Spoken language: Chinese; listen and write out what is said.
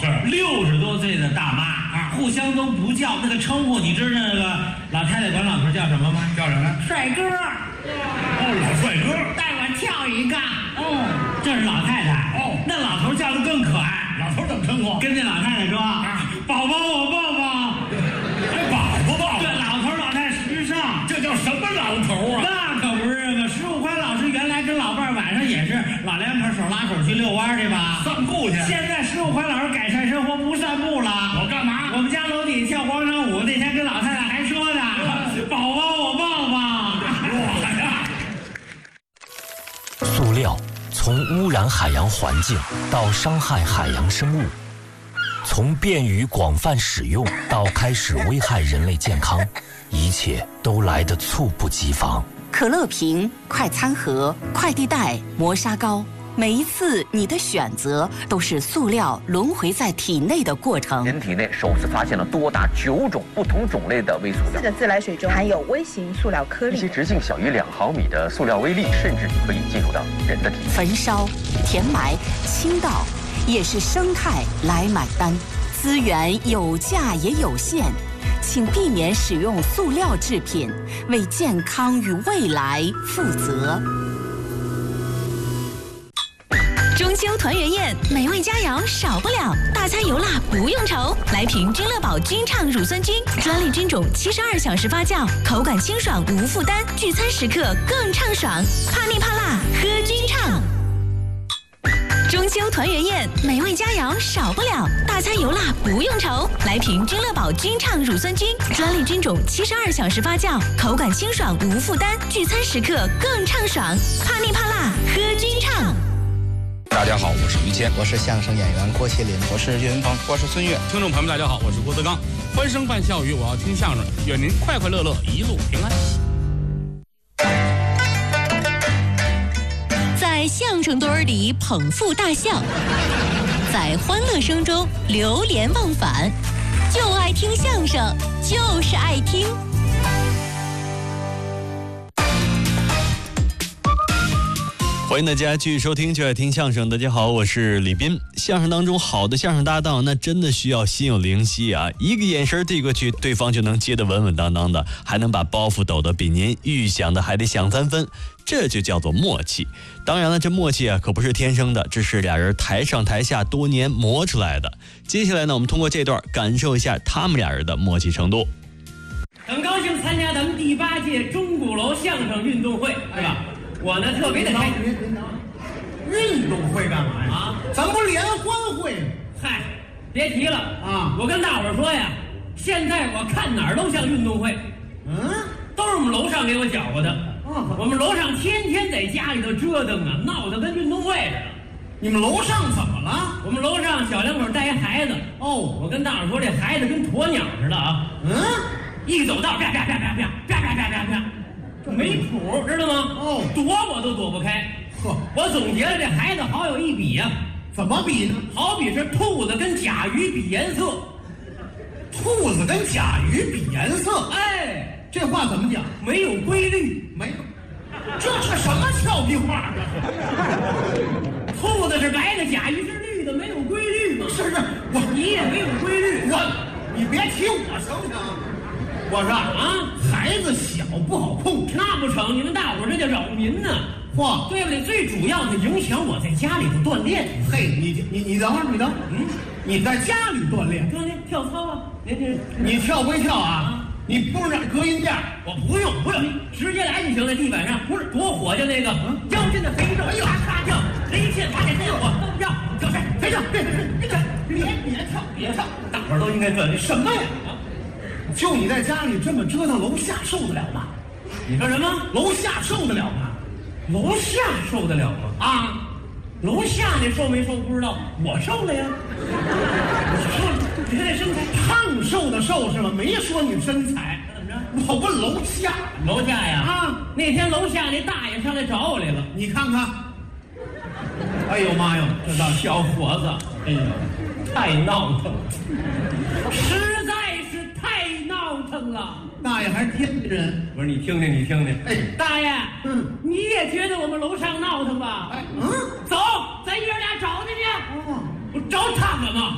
60多岁的大妈啊，互相都不叫那个称呼，你知道那个老太太管老头叫什么吗？ 叫什么？ 帅哥。 老帅哥， 带我跳一个。这是老太太。那老头叫的更可爱。 老头怎么称呼？ 跟那老太太说宝宝我抱抱。 还宝宝抱？ 这老头老太时尚， 这叫什么老头啊？ 那可不是嘛！石富宽老师原来跟老伴儿晚上也是老两口手拉手去遛弯去吧， 散步去。 现在石富宽老师改善生活不散步了， 我干嘛？ 我们家楼底跳广场舞，那天跟老太太还说呢，宝宝我抱抱。 我呀， 塑料从污染海洋环境到伤害海洋生物，从便于广泛使用到开始危害人类健康，一切都来得猝不及防。 可乐瓶、快餐盒、快递袋、磨砂膏，每一次你的选择都是塑料轮回在体内的过程。 人体内首次发现了多达9种不同种类的微塑料。 4个自来水中含有微型塑料颗粒， 一些直径小于2毫米的塑料微粒，甚至可以进入到人的体内。 焚烧、填埋、倾倒，也是生态来买单。资源有价也有限，请避免使用塑料制品，为健康与未来负责。 中秋团圆宴，美味佳肴少不了，大餐油辣不用愁。来瓶君乐宝君畅乳酸菌，专利菌种，72小时发酵，口感清爽无负担，聚餐时刻更畅爽。怕腻怕辣，喝君畅。中秋团圆宴，美味佳肴少不了，大餐油辣不用愁。来瓶君乐宝君畅乳酸菌，专利菌种，72小时发酵，口感清爽无负担，聚餐时刻更畅爽。怕腻怕辣，喝君畅。 大家好，我是于谦， 我是相声演员郭麒麟，我是岳云鹏， 我是孙越。听众朋友们，大家好，我是郭德纲。欢声伴笑语，我要听相声，愿您快快乐乐，一路平安。 在相声堆儿里捧腹大笑，在欢乐声中流连忘返，就爱听相声，就是爱听。 欢迎大家继续收听就爱听相声。大家好，我是李斌。相声当中好的相声搭档，那真的需要心有灵犀啊，一个眼神递过去，对方就能接得稳稳当当的，还能把包袱抖得比您预想的还得响3分，这就叫做默契。当然了，这默契啊可不是天生的，这是俩人台上台下多年磨出来的。接下来呢，我们通过这段感受一下他们俩人的默契程度。 很高兴参加咱们第8届钟鼓楼相声运动会，对吧？我呢特别的开心。 运动会干嘛呀？ 啊， 咱不联欢会吗？ 嗨，别提了啊！我跟大伙儿说呀，现在我看哪儿都像运动会。都是我们楼上给我搅和的。我们楼上天天在家里头折腾啊，闹得跟运动会似的。 你们楼上怎么了？ 我们楼上小两口带一孩子。我跟大伙儿说，这孩子跟鸵鸟似的啊。一走道啪啪啪啪啪啪啪啪啪啪。没谱，知道吗？躲我都躲不开。我总结了，这孩子好有一比呀。 怎么比呢？ 好比是兔子跟甲鱼比颜色。 兔子跟甲鱼比颜色？ 哎， 这话怎么讲？ 没有规律， 没有。这是什么俏皮话？ 兔子是白的，甲鱼是绿的，没有规律嘛？ 是， 你也没有规律。 你别提我成不成？我说啊，孩子小不好控制， 那不成，你们大伙儿这叫扰民呢。对不对？最主要的影响我在家里头锻炼。 嘿，你等会儿，你等，你在家里锻炼跳操啊？ 你跳归跳啊，你不是隔音垫？ 我不用，你直接来就行，在地板上，不是多火就那个腰间的肥肉，咔咔跳，雷线发电电火，跳，就是别跳，别跳，大伙儿都应该锻炼什么呀？ 就你在家里这么折腾，楼下受得了吗？ 你说什么？ 楼下受得了吗？ 楼下受得了吗？ 啊， 楼下你受没受不知道，我受了呀。我受了，你看这身材， 胖瘦的瘦是吧？没说你身材， 怎么着？ 我问楼下， 楼下呀？ 啊， 那天楼下那大爷上来找我来了， 你看看。 哎呦妈哟，这大小伙子，哎呦，太闹腾了，实在是太闹腾了。 大爷还是天津人， 不是你听听， 哎， 大爷，你也觉得我们楼上闹腾吧？ 哎， 走，咱爷俩找去去，我找他干嘛？